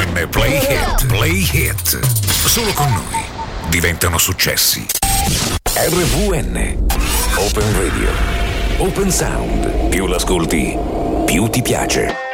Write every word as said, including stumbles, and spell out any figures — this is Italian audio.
V N Play Hit, Play Hit. Solo con noi diventano successi. R V N Open Radio, Open Sound. Più l'ascolti, più ti piace.